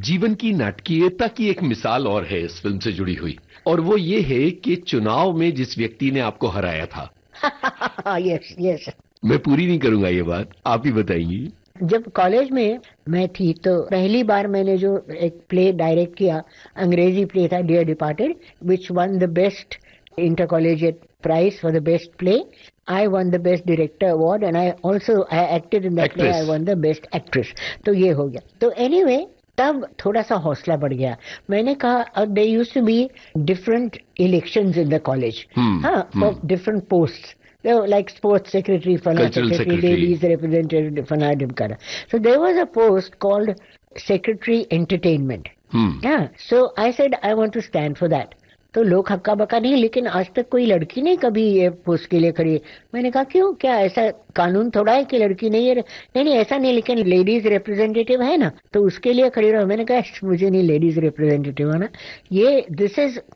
जीवन की नाटकीयता की एक मिसाल और है इस फिल्म से जुड़ी हुई, और वो ये है कि चुनाव में जिस व्यक्ति ने आपको हराया था। Yes yes. मैं पूरी नहीं करूंगा ये बात, आप ही बताइए। जब कॉलेज में मैं थी तो पहली बार मैंने जो एक प्ले डायरेक्ट किया, अंग्रेजी प्ले था, dear departed, which one the best inter collegiate prize for the best play. I one the best director award and I acted in that play. Actress. I one the best actress. तो ये हो गया. तो anyway तब थोड़ा सा हौसला बढ़ गया. मैंने कहा they used to be different elections in the college, हाँ, for different post. Like sports secretary, Fana Cultural secretary, secretary. ladies representative, Fana Dimkara. So there was a post called secretary entertainment. Yeah. So I said I want to stand for that. तो लोग हक्का बक्का नहीं, लेकिन आज तक कोई लड़की नहीं कभी ये पोस्ट के लिए खड़ी है. मैंने कहा क्यों, क्या ऐसा कानून थोड़ा है कि लड़की नहीं है? नहीं नहीं ऐसा नहीं, लेकिन लेडीज रिप्रेजेंटेटिव है ना, तो उसके लिए खड़ी रहो. मैंने कहा मुझे नहीं लेडीज रिप्रेजेंटेटिव है ना. ये दिस इज